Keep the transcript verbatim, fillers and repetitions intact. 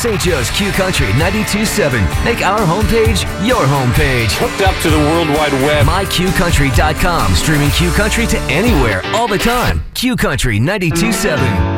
Saint Joe's Q Country ninety-two point seven. Make our homepage your homepage. Hooked up to the World Wide Web. my q country dot com. Streaming Q Country to anywhere, all the time. Q Country ninety-two point seven.